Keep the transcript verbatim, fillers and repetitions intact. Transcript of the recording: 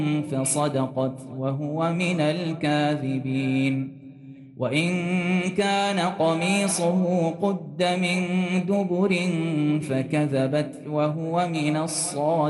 فصدقت وهو من الكاذبين. وإن كان قميصه قد من دبر فكذبت وهو من الصادقين.